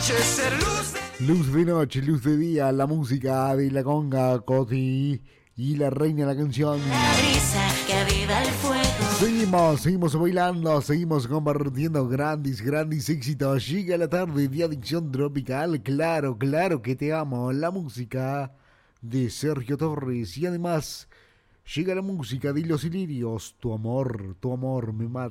noche ser luz. Luz de noche, luz de día, la música de la conga, Coti y la reina de la canción. La brisa que aviva el fuego. Seguimos bailando, seguimos compartiendo grandes éxitos. Llega la tarde de Adicción Tropical, claro que te amo. La música de Sergio Torres y además llega la música de Los Ilirios. Tu amor me mata.